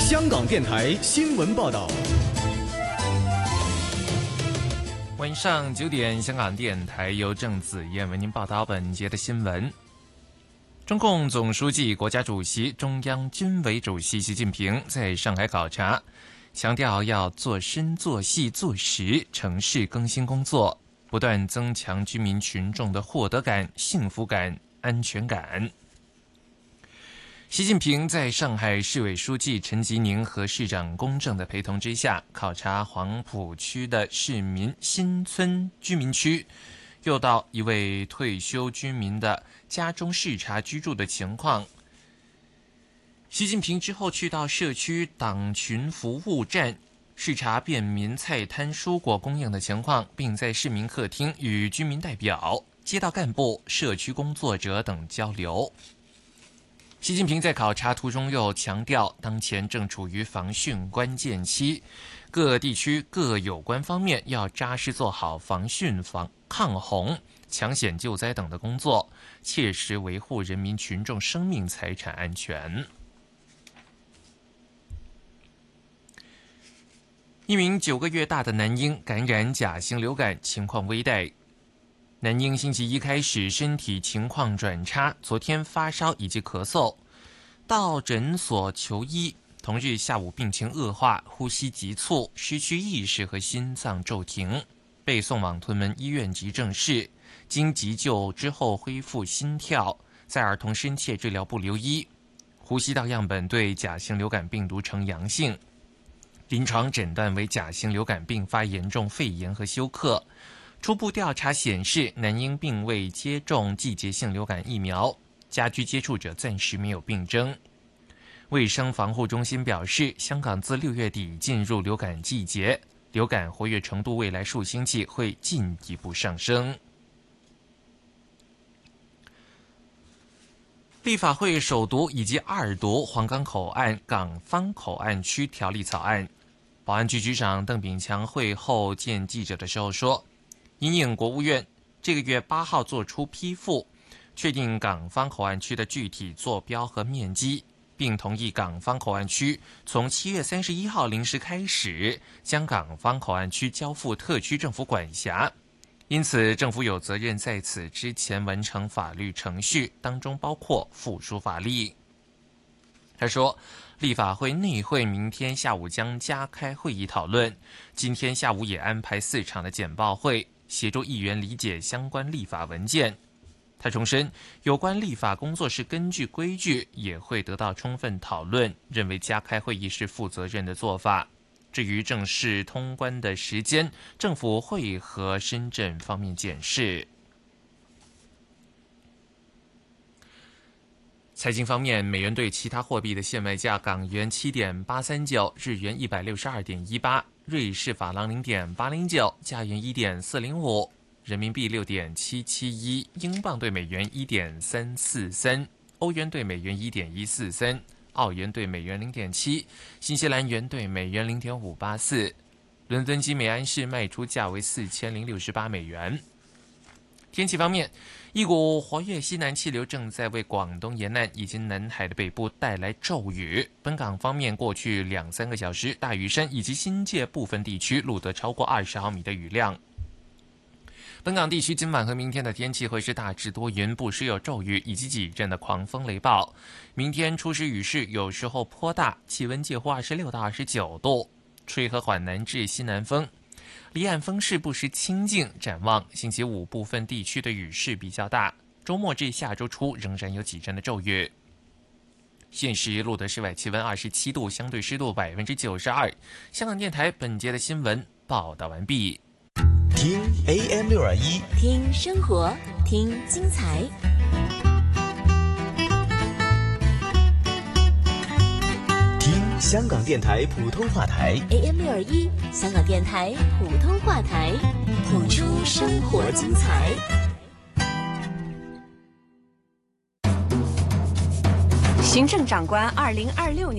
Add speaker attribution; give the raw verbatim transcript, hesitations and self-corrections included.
Speaker 1: 香港电台新闻报道。
Speaker 2: 晚上九点，香港电台由郑子燕为您报道本节的新闻。中共总书记、国家主席、中央军委主席习近平在上海考察，强调要做深、做细、做实城市更新工作，不断增强居民群众的获得感、幸福感、安全感。习近平在上海市委书记陈吉宁和市长龚正的陪同之下，考察黄浦区的市民新村居民区，又到一位退休居民的家中视察居住的情况。习近平之后去到社区党群服务站，视察便民菜摊蔬果供应的情况，并在市民客厅与居民代表、街道干部、社区工作者等交流。习近平在考察途中又强调，当前正处于防汛关键期，各地区各有关方面要扎实做好防汛、防抗洪、抢险救灾等的工作，切实维护人民群众生命财产安全。一名九个月大的男婴感染甲型流感，情况危殆。男婴星期一开始身体情况转差，昨天发烧以及咳嗽，到诊所求医，同日下午病情恶化，呼吸急促，失去意识和心脏骤停，被送往屯门医院急症室，经急救之后恢复心跳，在儿童深切治疗部留医，呼吸道样本对甲型流感病毒呈阳性，临床诊断为甲型流感并发严重肺炎和休克。初步调查显示，男婴并未接种季节性流感疫苗，家居接触者暂时没有病征。卫生防护中心表示，香港自六月底进入流感季节，流感活跃程度未来数星期会进一步上升。立法会首读以及二读皇岗口岸港方口岸区条例草案，保安局局长邓炳强会后见记者的时候说，因应国务院这个月八号作出批复，确定港方口岸区的具体坐标和面积，并同意港方口岸区从七月三十一号零时开始将港方口岸区交付特区政府管辖，因此政府有责任在此之前完成法律程序，当中包括附属法例。他说，立法会内会明天下午将加开会议讨论，今天下午也安排四场的简报会，协助议员理解相关立法文件。他重申，有关立法工作是根据规矩，也会得到充分讨论，认为加开会议是负责任的做法。至于正式通关的时间，政府会和深圳方面检视。财经方面，美元对其他货币的现卖价：港元七点八三九，日元一百六十二点一八，瑞士法郎零点八零九，加元一点四零五，人民币六点七七一，英镑对美元一点三四三，欧元对美元一点一四三，澳元对美元零点七，新西兰元对美元零点五八四。伦敦金每安士卖出价为四千零六十八美元。天气方面，一股活跃西南气流正在为广东沿岸以及南海的北部带来骤雨。本港方面，过去两三个小时，大屿山以及新界部分地区录得超过二十毫米的雨量。本港地区今晚和明天的天气会是大致多云，不时有骤雨以及几阵的狂风雷暴。明天初时雨势有时候颇大，气温介乎二十六到二十九度，吹和缓南至西南风。离岸风势不时清劲，展望星期五部分地区的雨势比较大，周末至下周初仍然有几阵的骤雨。现时录得室外气温二十七度，相对湿度百分之九十二。香港电台本节的新闻报道完毕。
Speaker 1: 听 A M 六二一，
Speaker 3: 听生活，听精彩。
Speaker 1: 听香港电台普通话台
Speaker 3: A M 六二一，香港电台普通话台，谱出生活精彩。
Speaker 4: 行政长官二零二六年